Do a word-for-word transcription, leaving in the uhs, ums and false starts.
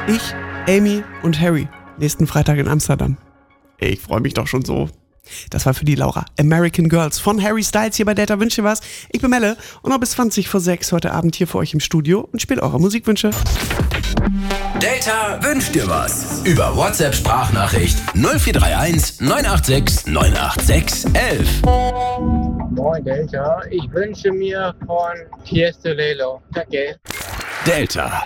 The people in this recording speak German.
Ich, Amy und Harry. Nächsten Freitag in Amsterdam. Ich freue mich doch schon so. Das war für die Laura. American Girls von Harry Styles hier bei Delta Wünsche was. Ich bin Melle und noch bis zwanzig vor sechs heute Abend hier für euch im Studio und spiele eure Musikwünsche. Delta wünscht dir was. Über WhatsApp-Sprachnachricht null vier drei eins neun acht sechs neun acht sechs elf. Moin Delta, ich wünsche mir von Tiesto Lelo. Danke. Delta.